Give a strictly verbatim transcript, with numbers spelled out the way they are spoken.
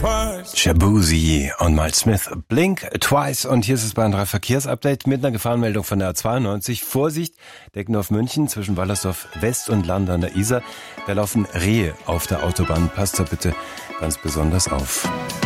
twice. Shabuzi und Miles Smith, Blink Twice. Und hier ist es Bayern drei Verkehrsupdate mit einer Gefahrenmeldung von der A zweiundneunzig. Vorsicht, Deckendorf München zwischen Wallersdorf West und Land an der Isar. Da laufen Rehe auf der Autobahn. Passt da bitte ganz besonders auf.